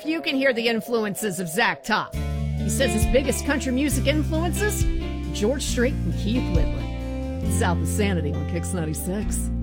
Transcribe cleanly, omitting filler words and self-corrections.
if you can hear the influences of Zach Top. He says his biggest country music influences, George Strait and Keith Whitley. South of Sanity on Kix 96.